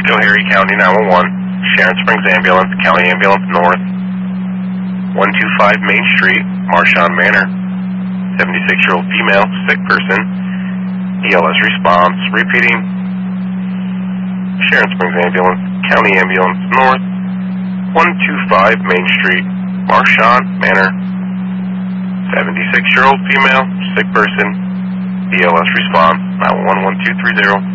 Schoharie County 911, Sharon Springs Ambulance, County Ambulance North, 125 Main Street, Marchand Manor, 76-year-old female, sick person, ELS response, repeating, Sharon Springs Ambulance, County Ambulance North, 125 Main Street, Marchand Manor, 76-year-old female, sick person, ELS response, 911-1230.